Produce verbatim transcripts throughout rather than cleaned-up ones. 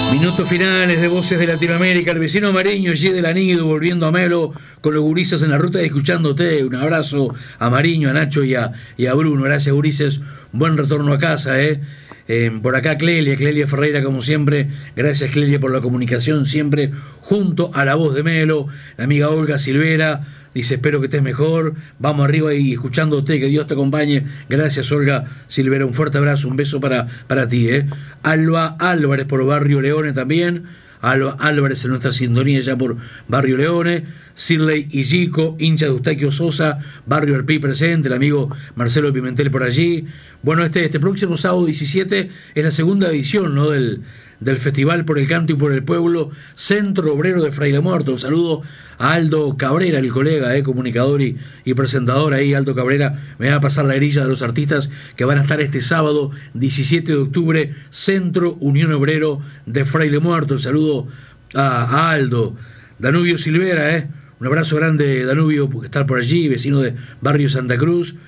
Minutos finales de Voces de Latinoamérica. El vecino Mariño, allí del Anido, volviendo a Melo con los gurises en la ruta y escuchándote. Un abrazo a Mariño, a Nacho y a, y a Bruno. Gracias, gurises. Buen retorno a casa, ¿eh? Eh, por acá Clelia, Clelia Ferreira como siempre. Gracias, Clelia, por la comunicación siempre junto a la voz de Melo. La amiga Olga Silvera dice: espero que estés mejor, vamos arriba y escuchándote, que Dios te acompañe. Gracias, Olga Silvera, un fuerte abrazo, un beso para, para ti, ¿eh? Alba Álvarez por Barrio Leone también. Alba Álvarez en nuestra sintonía ya por Barrio Leone. Sirley Illico, hincha de Eustaquio Sosa, Barrio Alpí presente, el amigo Marcelo Pimentel por allí. Bueno, este, este próximo sábado diecisiete es la segunda edición, ¿no?, del, del Festival por el Canto y por el Pueblo, Centro Obrero de Fraile Muerto. Un saludo a Aldo Cabrera, el colega, eh, comunicador y, y presentador ahí. Aldo Cabrera me va a pasar la grilla de los artistas que van a estar este sábado diecisiete de octubre, Centro Unión Obrero de Fraile Muerto. El saludo a, a Aldo. Danubio Silvera, eh. Un abrazo grande, Danubio, porque está por allí, vecino de Barrio Santa Cruz.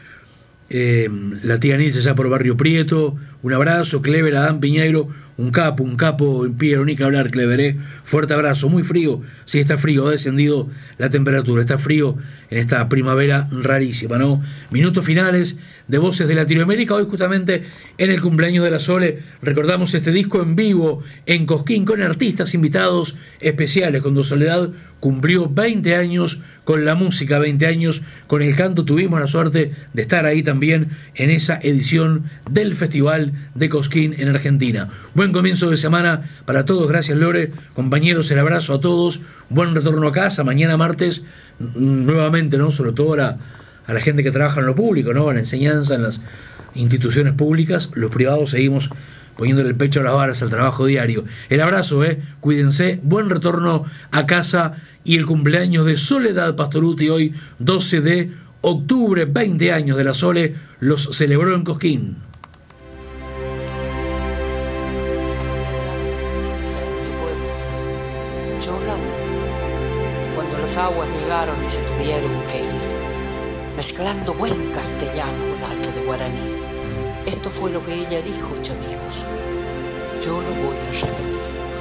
Eh, la tía Nilce ya por Barrio Prieto. Un abrazo, Clever, Adán Piñeiro, un capo, un capo en pie, ni que hablar, Clever, ¿eh? Fuerte abrazo, muy frío, sí está frío, ha descendido la temperatura, está frío en esta primavera rarísima, ¿no? Minutos finales de Voces de Latinoamérica, hoy justamente en el cumpleaños de la Sole, recordamos este disco en vivo en Cosquín con artistas invitados especiales, cuando Soledad cumplió veinte años con la música, veinte años con el canto. Tuvimos la suerte de estar ahí también en esa edición del Festival de Cosquín en Argentina. Buen comienzo de semana para todos, gracias Lore, compañeros, el abrazo a todos, buen retorno a casa, mañana martes nuevamente, ¿no? Sobre todo a la, a la gente que trabaja en lo público, ¿no? En la enseñanza, en las instituciones públicas. Los privados seguimos poniéndole el pecho a las varas al trabajo diario. El abrazo, ¿eh? Cuídense, buen retorno a casa. Y el cumpleaños de Soledad Pastoruti hoy, doce de octubre, veinte años de la Sole, los celebró en Cosquín. Así hablaba la Jacinta en mi pueblo. Yo la oí cuando las aguas llegaron y se tuvieron que ir, mezclando buen castellano con algo de guaraní. Esto fue lo que ella dijo, chamigos. Yo lo voy a repetir.